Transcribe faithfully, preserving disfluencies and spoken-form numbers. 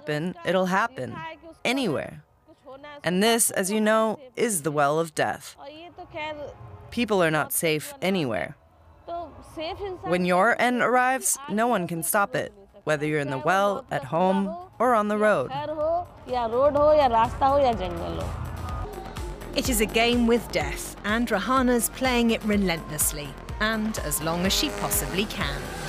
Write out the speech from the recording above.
happen, it'll happen. Anywhere. And this, as you know, is the well of death. People are not safe anywhere. When your end arrives, no one can stop it, whether you're in the well, at home, or on the road. It is a game with death, and Rahana's playing it relentlessly, and as long as she possibly can.